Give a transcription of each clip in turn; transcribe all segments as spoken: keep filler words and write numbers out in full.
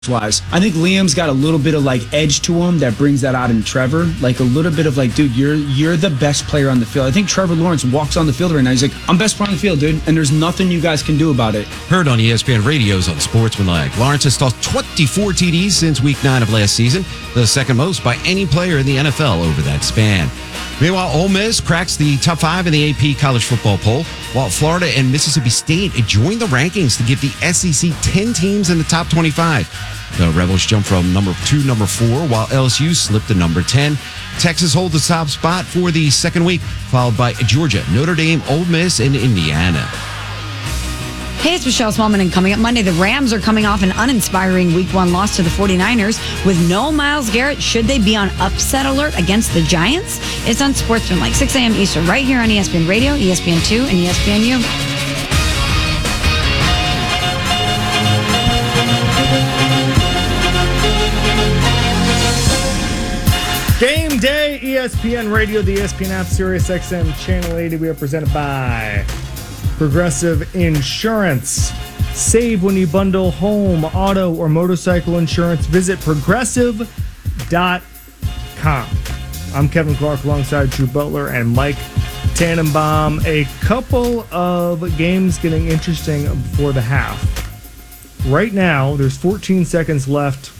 wise. I think Liam's got a little bit of like edge to him that brings that out in Trevor. Like a little bit of like, dude, you're you're the best player on the field. I think Trevor Lawrence walks on the field right now. He's like, I'm best player on the field, dude, and there's nothing you guys can do about it. Heard on E S P N Radio's Unsportsmanlike. Lawrence has tossed twenty-four T Ds since week nine of last season, the second most by any player in the N F L over that span. Meanwhile, Ole Miss cracks the top five in the A P college football poll, while Florida and Mississippi State join the rankings to give the S E C ten teams in the top twenty-five. The Rebels jump from number two, number four, while L S U slipped to number ten. Texas holds the top spot for the second week, followed by Georgia, Notre Dame, Ole Miss, and Indiana. Hey, it's Michelle Smallman, and coming up Monday, the Rams are coming off an uninspiring week one loss to the forty-niners with no Myles Garrett. Should they be on upset alert against the Giants? It's on Sportsmanlike, six a.m. Eastern, right here on E S P N Radio, E S P N two, and E S P N U. Game day, E S P N Radio, the E S P N app, Sirius X M Channel eighty. We are presented by Progressive Insurance. Save when you bundle home, auto, or motorcycle insurance. Visit progressive dot com. I'm Kevin Clark alongside Drew Butler and Mike Tannenbaum. A couple of games getting interesting before the half. Right now, there's fourteen seconds left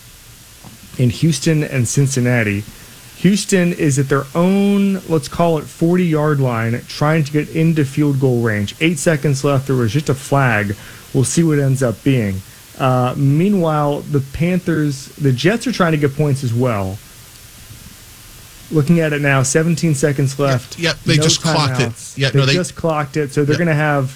in Houston and Cincinnati. Houston is at their own, let's call it forty-yard line, trying to get into field goal range. Eight seconds left. There was just a flag. We'll see what it ends up being. Uh, meanwhile, the Panthers, the Jets are trying to get points as well. Looking at it now, seventeen seconds left. Yep, yep they no just clocked it. Yeah, they, no, they just clocked it, so they're yep. going to have,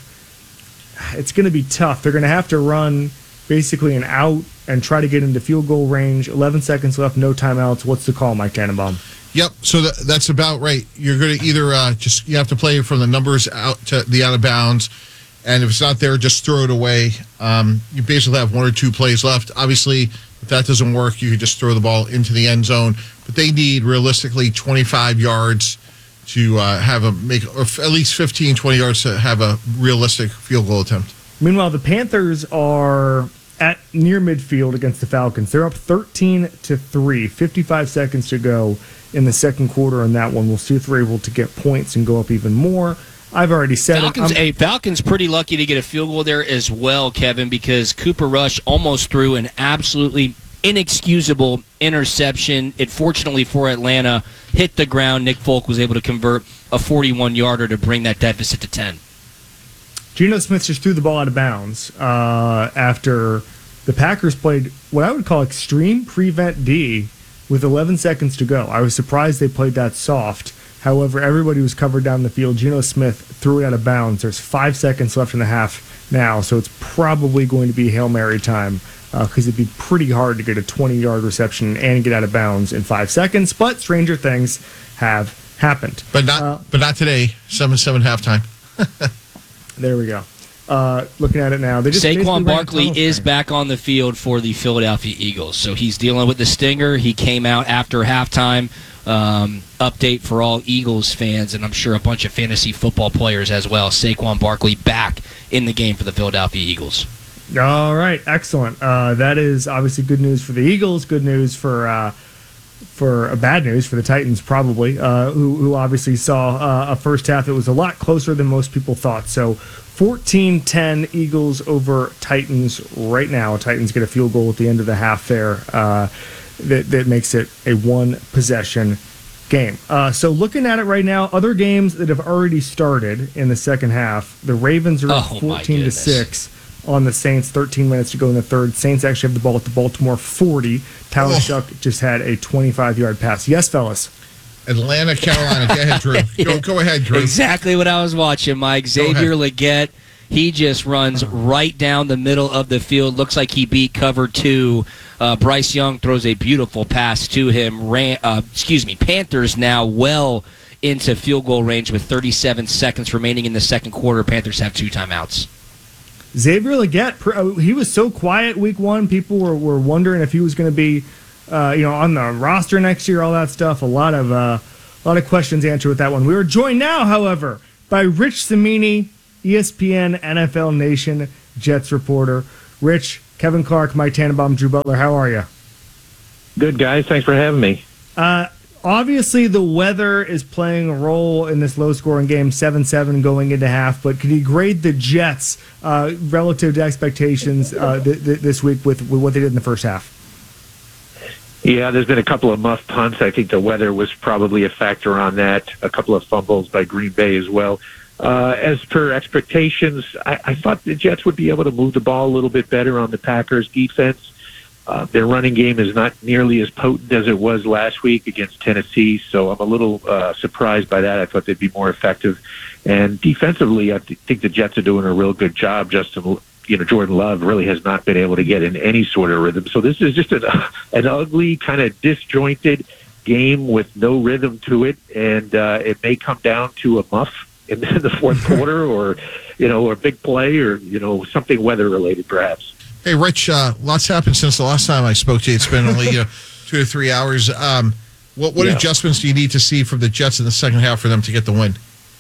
it's going to be tough. They're going to have to run basically an out and try to get into field goal range. eleven seconds left, no timeouts. What's the call, Mike Tannenbaum? Yep, so that, that's about right. You're going to either uh, just, you have to play from the numbers out to the out of bounds, and if it's not there, just throw it away. Um, you basically have one or two plays left. Obviously, if that doesn't work, you can just throw the ball into the end zone. But they need realistically twenty-five yards to uh, have a make, or at least fifteen, twenty yards to have a realistic field goal attempt. Meanwhile, the Panthers are at near midfield against the Falcons. They're up thirteen to three, fifty-five seconds to go in the second quarter on that one. We'll see if they're able to get points and go up even more. I've already said Falcons, it. hey, Falcons pretty lucky to get a field goal there as well, Kevin, because Cooper Rush almost threw an absolutely inexcusable interception. It, fortunately for Atlanta, hit the ground. Nick Folk was able to convert a forty-one-yarder to bring that deficit to ten. Geno Smith just threw the ball out of bounds uh, after the Packers played what I would call extreme prevent D with eleven seconds to go. I was surprised they played that soft. However, everybody was covered down the field. Geno Smith threw it out of bounds. There's five seconds left in the half now, so it's probably going to be Hail Mary time because uh, it'd be pretty hard to get a twenty-yard reception and get out of bounds in five seconds. But stranger things have happened. But not, uh, but not today. seven seven halftime. There we go. Uh, looking at it now, they just Saquon Barkley is back on the field for the Philadelphia Eagles, so he's dealing with the stinger. He came out after halftime. Um, update for all Eagles fans, and I'm sure a bunch of fantasy football players as well. Saquon Barkley back in the game for the Philadelphia Eagles. All right, excellent. Uh, that is obviously good news for the Eagles. Good news for uh, for uh, bad news for the Titans, probably, uh, who who obviously saw uh, a first half that was a lot closer than most people thought. So fourteen ten Eagles over Titans right now. Titans get a field goal at the end of the half there. Uh, that, that makes it a one-possession game. Uh, so looking at it right now, other games that have already started in the second half, the Ravens are up oh, fourteen to six on the Saints, thirteen minutes to go in the third. Saints actually have the ball at the Baltimore forty. Tyler oh. Shuck just had a twenty-five-yard pass. Yes, fellas? Atlanta, Carolina. Go ahead, Drew. Go, go ahead, Drew. Exactly what I was watching, Mike. Xavier Legette, he just runs right down the middle of the field. Looks like he beat cover two. Uh, Bryce Young throws a beautiful pass to him. Ran, uh, excuse me, Panthers now well into field goal range with thirty-seven seconds remaining in the second quarter. Panthers have two timeouts. Xavier Legette, he was so quiet week one. People were, were wondering if he was going to be uh, you know, on the roster next year, all that stuff. A lot of uh, a lot of questions answered with that one. We are joined now, however, by Rich Cimini, E S P N N F L Nation Jets reporter. Rich, Kevin Clark, Mike Tannenbaum, Drew Butler. How are you? Good, guys. Thanks for having me. Uh, obviously, the weather is playing a role in this low-scoring game, seven seven going into half. But can you grade the Jets uh, relative to expectations uh, th- th- this week with, with what they did in the first half? Yeah, there's been a couple of muff punts. I think the weather was probably a factor on that. A couple of fumbles by Green Bay as well. Uh, as per expectations, I, I thought the Jets would be able to move the ball a little bit better on the Packers' defense. Uh, their running game is not nearly as potent as it was last week against Tennessee, so I'm a little uh, surprised by that. I thought they'd be more effective. And defensively, I th- think the Jets are doing a real good job. Justin, you know, Jordan Love really has not been able to get in any sort of rhythm. So this is just an, an ugly, kind of disjointed game with no rhythm to it, and uh, it may come down to a muff in the fourth quarter, or you know, or a big play, or you know, something weather related, perhaps. Hey, Rich, uh, lots happened since the last time I spoke to you. It's been only uh, two to three hours. Um, what what Yeah. adjustments do you need to see from the Jets in the second half for them to get the win?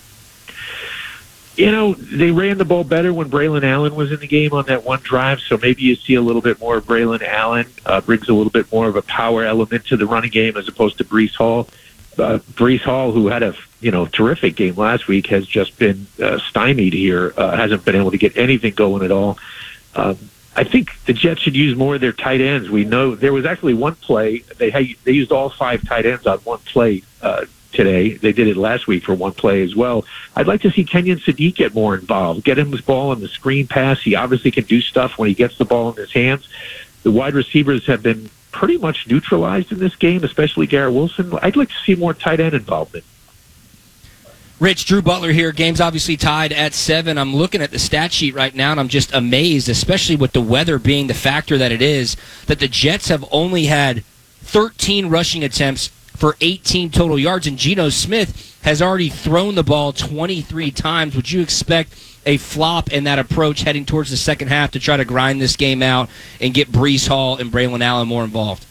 You know, they ran the ball better when Braylon Allen was in the game on that one drive, so maybe you see a little bit more of Braylon Allen, uh, brings a little bit more of a power element to the running game as opposed to Breece Hall. Uh, Breece Hall, who had a you know terrific game last week, has just been uh, stymied here, uh, hasn't been able to get anything going at all. Um, I think the Jets should use more of their tight ends. We know there was actually one play, they had, they used all five tight ends on one play uh, today. They did it last week for one play as well. I'd like to see Kenyon Sadiq get more involved, get him the ball on the screen pass. He obviously can do stuff when he gets the ball in his hands. The wide receivers have been pretty much neutralized in this game, especially Garrett Wilson. I'd like to see more tight end involvement. Rich, Drew Butler here. Game's obviously tied at seven. I'm looking at the stat sheet right now, and I'm just amazed, especially with the weather being the factor that it is, that the Jets have only had thirteen rushing attempts for eighteen total yards, and Geno Smith has already thrown the ball twenty-three times. Would you expect a flop in that approach heading towards the second half to try to grind this game out and get Breece Hall and Braylon Allen more involved?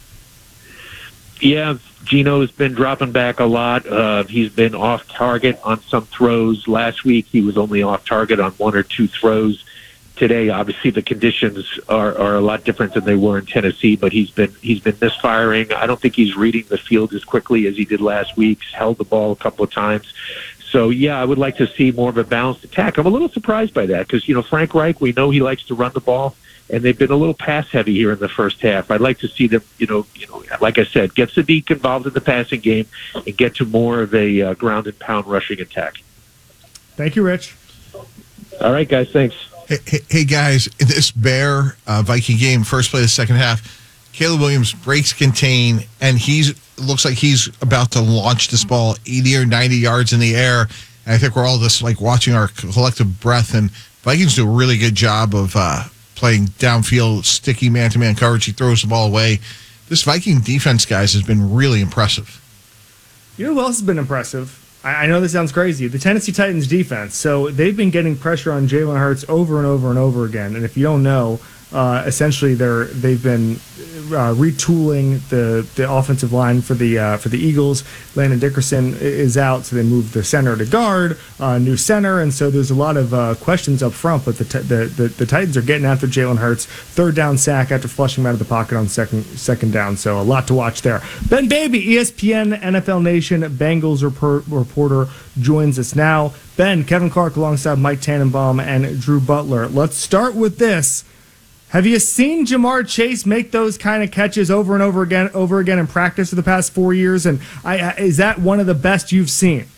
Yeah, Geno's been dropping back a lot. Uh, he's been off target on some throws. Last week, he was only off target on one or two throws. Today, obviously, the conditions are, are a lot different than they were in Tennessee, but he's been he's been misfiring. I don't think he's reading the field as quickly as he did last week. He's held the ball a couple of times. So, yeah, I would like to see more of a balanced attack. I'm a little surprised by that because, you know, Frank Reich, we know he likes to run the ball, and they've been a little pass-heavy here in the first half. I'd like to see them, you know, you know, like I said, get Sadiq involved in the passing game and get to more of a uh, ground-and-pound rushing attack. Thank you, Rich. All right, guys, thanks. Hey, hey, hey guys, in this Bear uh, Viking game, first play of the second half, Caleb Williams breaks contain, and he's looks like he's about to launch this ball eighty or ninety yards in the air. And I think we're all just like watching our collective breath. And Vikings do a really good job of uh, playing downfield, sticky man-to-man coverage. He throws the ball away. This Viking defense, guys, has been really impressive. You know who else has been impressive? I, I know this sounds crazy. The Tennessee Titans defense. So they've been getting pressure on Jalen Hurts over and over and over again. And if you don't know, uh, essentially they're they've been uh, retooling the, the offensive line for the uh, for the Eagles. Landon Dickerson is out, so they moved the center to guard, uh, new center, and so there's a lot of uh, questions up front. But the, t- the the the Titans are getting after Jalen Hurts. Third down sack after flushing him out of the pocket on second second down. So a lot to watch there. Ben Baby, E S P N N F L Nation Bengals report, reporter, joins us now. Ben, Kevin Clark alongside Mike Tannenbaum and Drew Butler. Let's start with this. Have you seen Jamar Chase make those kind of catches over and over again, over again in practice for the past four years? And I, I, is that one of the best you've seen?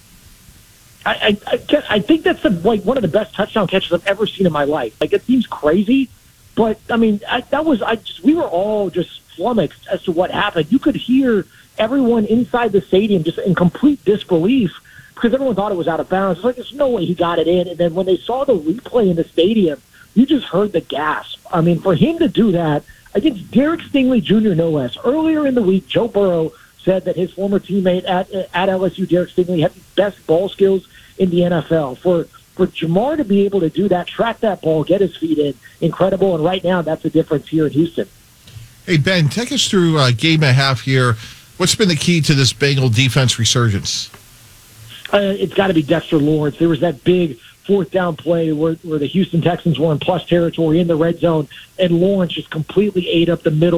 I, I, I I think that's the, like one of the best touchdown catches I've ever seen in my life. Like, it seems crazy, but I mean, I, that was I. Just, we were all just flummoxed as to what happened. You could hear everyone inside the stadium just in complete disbelief because everyone thought it was out of bounds. It's like, there's no way he got it in. And then when they saw the replay in the stadium, you just heard the gasp. I mean, for him to do that against Derek Stingley Junior, no less. Earlier in the week, Joe Burrow said that his former teammate at at L S U, Derek Stingley, had the best ball skills in the N F L. For for Jamar to be able to do that, track that ball, get his feet in, incredible. And right now, that's the difference here in Houston. Hey, Ben, take us through uh, game and a half here. What's been the key to this Bengal defense resurgence? Uh, it's got to be Dexter Lawrence. There was that big fourth down play where, where the Houston Texans were in plus territory in the red zone, and Lawrence just completely ate up the middle